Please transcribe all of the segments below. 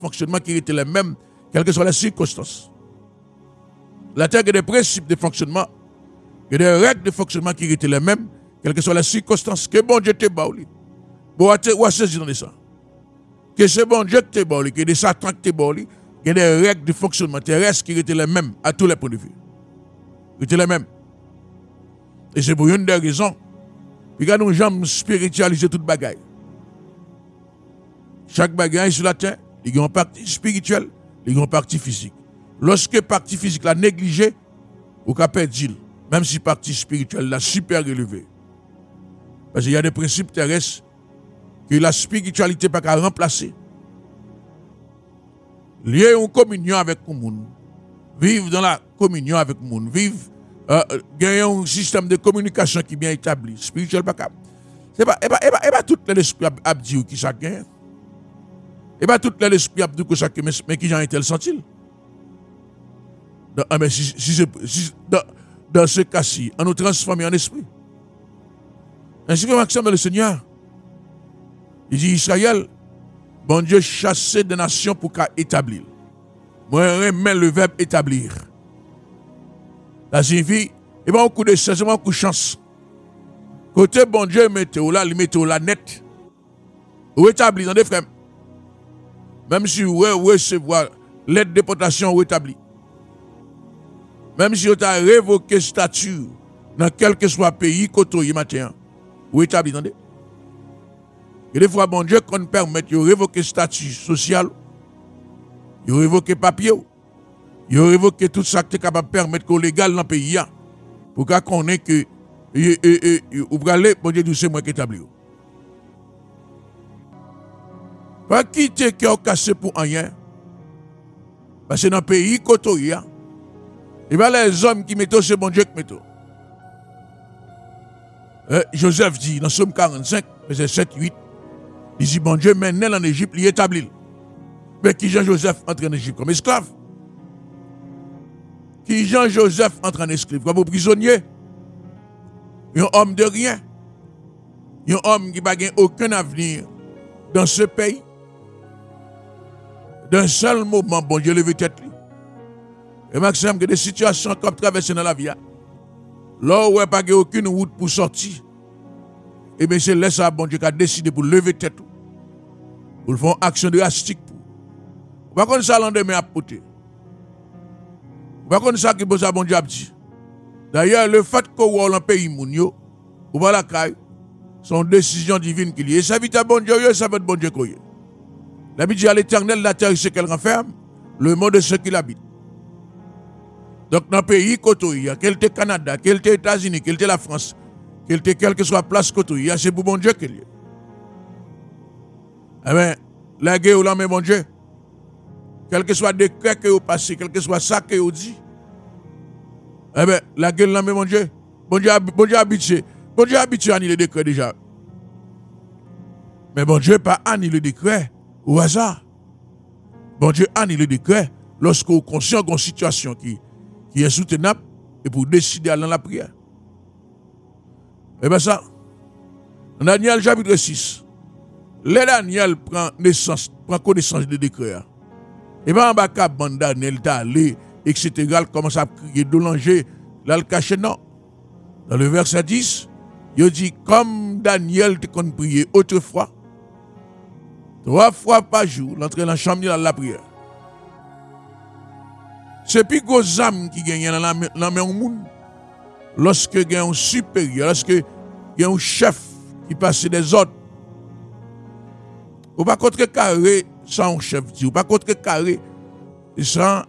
fonctionnement qui étaient les mêmes, quelles que soient les circonstances. La terre a des principes de fonctionnement, il y a des règles de fonctionnement qui étaient les mêmes, quelles que soient les circonstances. Que bon Dieu te baouli. Bon, ou à saisir dans ça. Que c'est bon Dieu que te baouli, que des satans que te baouli, il y a des règles de fonctionnement terrestre qui étaient les mêmes à tous les points de vue. Ils étaient les mêmes. Et c'est pour une des raisons. Puis quand nous jamais spiritualiser toute bagaille. Chaque bagaille sur la terre, il y a une partie spirituelle, il y a une partie physique. Lorsque la partie physique l'a négligée, ou qu'a perdu, même si la partie spirituelle l'a super élevée. Parce qu'il y a des principes terrestres que la spiritualité n'a pas remplacer. Lier une communion avec le monde, vivre dans la communion avec le monde, vivre, gagner un système de communication qui est bien établi, spirituel pas capable. C'est pas, tout l'esprit a dit qui ça gagne. Et pas tout l'esprit a dit que ça mais qui j'en été le senti. Dans ce cas-ci, on nous transforme en esprit. Ainsi que Maxime le Seigneur, il dit Israël, bon Dieu chassé des nations pour qu'à établir. Moi, remets le verbe établir. Ça signifie, et bien, un coup de chance, un coup de chance. Côté bon Dieu, mettez-vous là, il mettez-vous là net. Ou établir dans des frères. Même si vous recevez l'aide de déportation, ou établir. Même si vous avez révoqué statut dans quel que soit pays, côté matin, ou établir dans des. Et des fois, bon Dieu, qu'on permet de révoquer statut social, de révoquer papier, de révoquer tout ça qui est capable de permettre qu'on légal dans le pays, pour qu'on ait que, ou aller, bon Dieu, c'est moi qui établis. Pas quitter cœur cassé pour rien. Parce que dans le pays, côté, et bien les hommes qui mettent, c'est bon Dieu qui mettent. Joseph dit dans Somme 45, verset 7, 8, il dit, bon Dieu, maintenant en Égypte, il établit. Mais qui Jean-Joseph entre en Égypte comme esclave? Qui Jean-Joseph entre en esclave comme prisonnier? Un homme de rien. Un homme qui n'a aucun avenir dans ce pays. D'un seul moment, bon Dieu, levé tête. Et Maxime, que des situations comme traversées dans la vie, là où il n'y a pas aucune route pour sortir, et bien c'est là ça, bon Dieu, qui a décidé pour lever tête. Pour faire une action drastique. Par contre, ça lendemain à porter. Par contre, ça qui pose à bon Dieu a dit. D'ailleurs, le fait qu'on voit dans le pays, ou pas la caille, sont décisions divines qu'il y a. Et ça vit à bon Dieu, ça va être bon Dieu qu'il y a. La Bible dit à l'éternel, la terre, c'est qu'elle renferme, le monde de ceux qui l'habitent. Donc, dans le pays, côté, quel était Canada, quel était États-Unis, quel était la France, quel était quelle que soit la place côté, c'est pour bon Dieu qu'il y a. Eh bien, la guerre ou la main, bon Dieu, quel que soit le décret que vous passez, quel que soit ça que vous dit, eh bien, la guerre ou la main, bon Dieu, bon Dieu habitué à annuler le décret déjà. Mais bon Dieu pas annulé le décret au hasard. Bon Dieu annule le décret lorsque vous êtes conscient d'une situation qui est soutenable et pour décider d'aller dans la prière. Eh bien ça, dans Daniel chapitre 6, le Daniel prend connaissance de décret. Et bien en bas, quand Daniel est allé, etc., il commence à crier, d'olanger, là le caché, non. Dans le verset 10, il dit, comme Daniel te qu'on prier autrefois, 3 fois par jour, l'entrée dans la chambre de la prière. C'est plus gros âme qui gagne dans la main au monde. Lorsque il y a un supérieur, lorsque il y a un chef qui passe des ordres, ou pas contrecarrer sans un chef, ou pas contrecarrer sans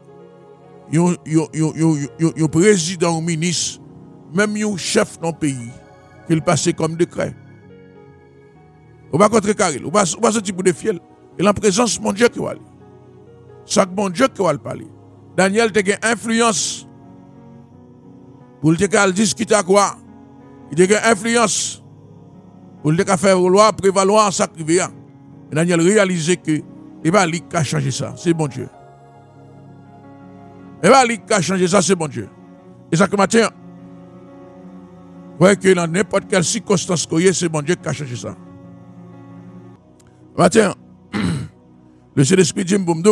un président ou ministre, même un chef dans le pays, qu'il passe comme décret. Ou pas contrecarrer, ou pas sortir pour défier. Et la présence de mon Dieu qui va aller. Chaque bon Dieu qui va parler. Daniel a une influence pour te discuter à quoi. Il a une influence pour te faire vouloir prévaloir en sacrifice. Daniel réalisait que il va lui changer ça, c'est bon Dieu. Il va lui changer ça, c'est bon Dieu. Et ça que matin, voyez que dans n'importe quelle circonstance qu'il y a, c'est bon Dieu qui a changé ça. Matin, Le Saint-Esprit dit,